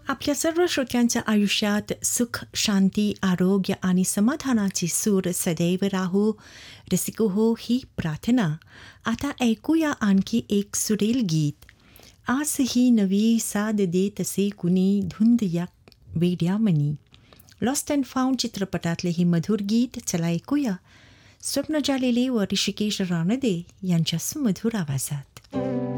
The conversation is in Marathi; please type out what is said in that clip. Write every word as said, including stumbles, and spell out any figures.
आपल्या सर्व श्रोत्यांच्या आयुष्यात सुख, शांती, आरोग्य आणि समाधानाची सूर सदैव राहो, रसिको हो ही प्रार्थना. आता ऐकूया आणखी एक सुरेल गीत. आज ही नवी साद देत असे कुणी धुंद या वेड्यामनी. लॉस्ट अँड फाउंड चित्रपटातले हे मधुर गीत चला ऐकूया. स्वप्न जालेले व ऋषिकेश रानडे यांच्या सुमधुर आवाजात.